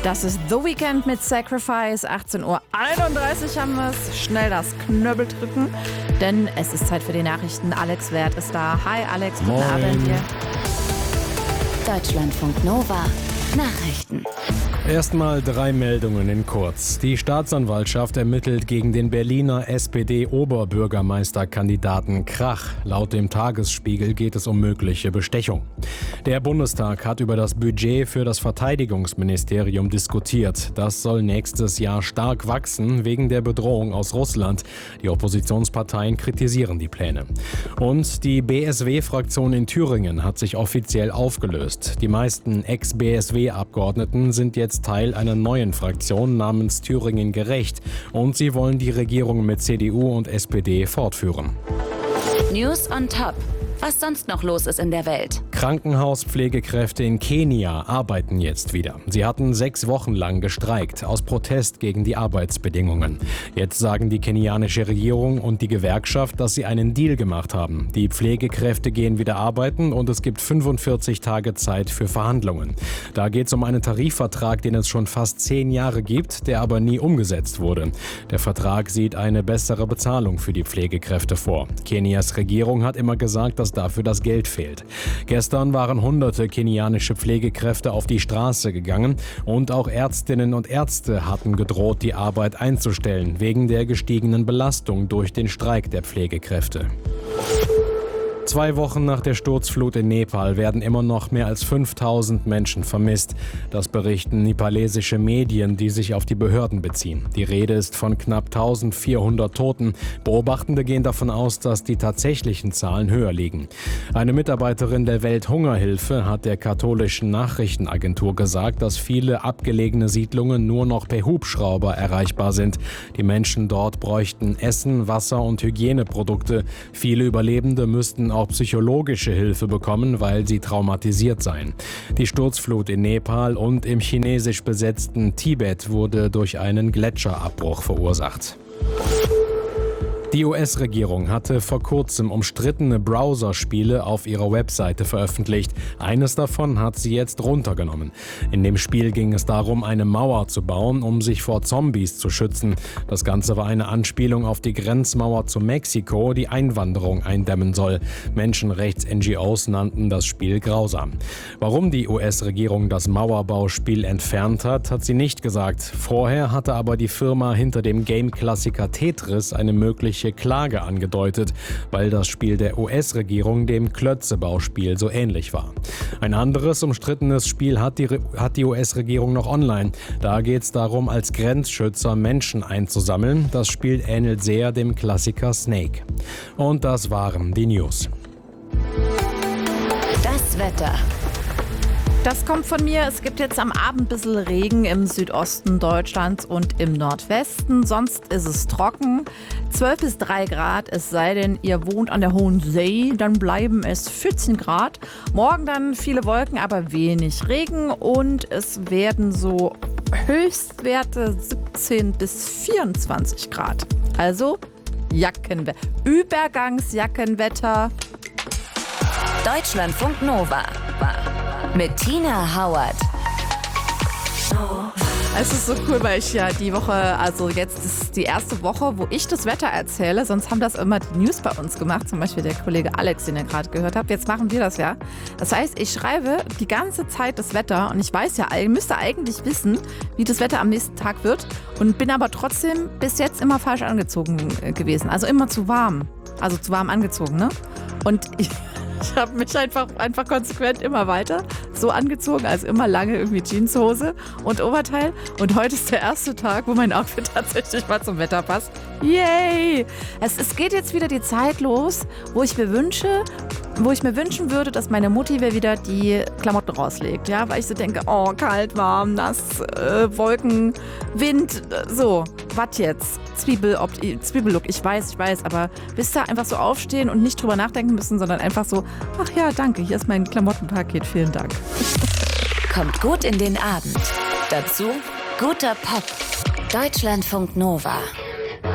Das ist The Weeknd mit Sacrifice. 18:31 Uhr haben wir es. Schnell das Knöbel drücken, denn es ist Zeit für die Nachrichten. Alex Wert ist da. Hi Alex, guten Moin. Abend dir. Deutschlandfunk Nova Nachrichten. Erstmal 3 Meldungen in kurz. Die Staatsanwaltschaft ermittelt gegen den Berliner SPD-Oberbürgermeisterkandidaten Krach. Laut dem Tagesspiegel geht es um mögliche Bestechung. Der Bundestag hat über das Budget für das Verteidigungsministerium diskutiert. Das soll nächstes Jahr stark wachsen wegen der Bedrohung aus Russland. Die Oppositionsparteien kritisieren die Pläne. Und die BSW-Fraktion in Thüringen hat sich offiziell aufgelöst. Die meisten Ex-BSW-Abgeordneten sind jetzt Teil einer neuen Fraktion namens Thüringen Gerecht und sie wollen die Regierung mit CDU und SPD fortführen. News on Top. Was sonst noch los ist in der Welt. Krankenhauspflegekräfte in Kenia arbeiten jetzt wieder. Sie hatten 6 Wochen lang gestreikt, aus Protest gegen die Arbeitsbedingungen. Jetzt sagen die kenianische Regierung und die Gewerkschaft, dass sie einen Deal gemacht haben. Die Pflegekräfte gehen wieder arbeiten und es gibt 45 Tage Zeit für Verhandlungen. Da geht es um einen Tarifvertrag, den es schon fast 10 Jahre gibt, der aber nie umgesetzt wurde. Der Vertrag sieht eine bessere Bezahlung für die Pflegekräfte vor. Kenias Regierung hat immer gesagt, dass dafür das Geld fehlt. Gestern waren hunderte kenianische Pflegekräfte auf die Straße gegangen und auch Ärztinnen und Ärzte hatten gedroht, die Arbeit einzustellen, wegen der gestiegenen Belastung durch den Streik der Pflegekräfte. 2 Wochen nach der Sturzflut in Nepal werden immer noch mehr als 5000 Menschen vermisst. Das berichten nepalesische Medien, die sich auf die Behörden beziehen. Die Rede ist von knapp 1400 Toten. Beobachtende gehen davon aus, dass die tatsächlichen Zahlen höher liegen. Eine Mitarbeiterin der Welthungerhilfe hat der katholischen Nachrichtenagentur gesagt, dass viele abgelegene Siedlungen nur noch per Hubschrauber erreichbar sind. Die Menschen dort bräuchten Essen, Wasser und Hygieneprodukte. Viele Überlebende müssten auch psychologische Hilfe bekommen, weil sie traumatisiert seien. Die Sturzflut in Nepal und im chinesisch besetzten Tibet wurde durch einen Gletscherabbruch verursacht. Die US-Regierung hatte vor kurzem umstrittene Browserspiele auf ihrer Webseite veröffentlicht. Eines davon hat sie jetzt runtergenommen. In dem Spiel ging es darum, eine Mauer zu bauen, um sich vor Zombies zu schützen. Das Ganze war eine Anspielung auf die Grenzmauer zu Mexiko, die Einwanderung eindämmen soll. Menschenrechts-NGOs nannten das Spiel grausam. Warum die US-Regierung das Mauerbauspiel entfernt hat, hat sie nicht gesagt. Vorher hatte aber die Firma hinter dem Game-Klassiker Tetris eine mögliche Klage angedeutet, weil das Spiel der US-Regierung dem Klötzebauspiel so ähnlich war. Ein anderes umstrittenes Spiel hat die US-Regierung noch online. Da geht es darum, als Grenzschützer Menschen einzusammeln. Das Spiel ähnelt sehr dem Klassiker Snake. Und das waren die News. Das Wetter. Das kommt von mir. Es gibt jetzt am Abend ein bisschen Regen im Südosten Deutschlands und im Nordwesten. Sonst ist es trocken. 12 bis 3 Grad, es sei denn, ihr wohnt an der Hohen See. Dann bleiben es 14 Grad. Morgen dann viele Wolken, aber wenig Regen. Und es werden so Höchstwerte 17 bis 24 Grad. Also Jackenwetter. Übergangsjackenwetter. Deutschlandfunk Nova mit Tina Howard. Es ist so cool, weil ich ja die Woche, also jetzt ist die erste Woche, wo ich das Wetter erzähle. Sonst haben das immer die News bei uns gemacht, zum Beispiel der Kollege Alex, den ihr gerade gehört habt. Jetzt machen wir das ja. Das heißt, ich schreibe die ganze Zeit das Wetter und ich weiß ja, müsste eigentlich wissen, wie das Wetter am nächsten Tag wird und bin aber trotzdem bis jetzt immer falsch angezogen gewesen. Also immer zu warm. Also zu warm angezogen, ne? Und ich habe mich einfach konsequent immer weiter so angezogen, also immer lange irgendwie Jeanshose und Oberteil. Und heute ist der erste Tag, wo mein Outfit tatsächlich mal zum Wetter passt. Yay! Es geht jetzt wieder die Zeit los, wo ich mir wünschen würde, dass meine Mutti wieder die Klamotten rauslegt. Ja, weil ich so denke, oh, kalt, warm, nass, Wolken, Wind, so, was jetzt? Zwiebellook, ich weiß, aber wisst ihr, einfach so aufstehen und nicht drüber nachdenken müssen, sondern einfach so, ach ja, danke, hier ist mein Klamottenpaket, vielen Dank. Kommt gut in den Abend. Dazu guter Pop. Deutschlandfunk Nova.